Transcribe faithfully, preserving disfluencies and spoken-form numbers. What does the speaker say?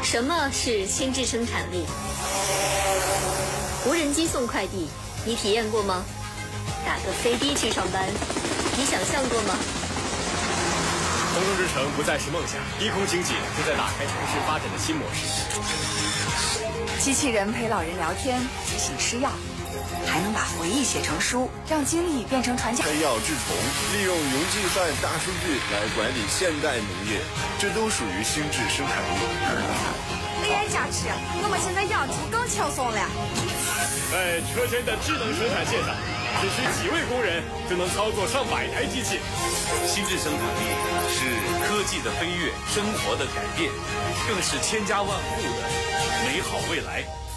什么是心智生产力？无人机送快递，你体验过吗？打个飞的去上班，你想象过吗？ 空中之城不再是梦想，低空经济正在打开城市发展的新模式。 机器人陪老人聊天，提醒吃药，还能把回忆写成书，让经历变成传家。 喷药治虫，利用云计算、大数据来管理现代农业，这都属于心智生产力。 A I 加持，我们现在养猪更轻松了。 在车间的智能生产线上，只需几位工人就能操作上百台机器。 心智生产力是科技的飞跃，生活的改变，更是千家万户的美好未来。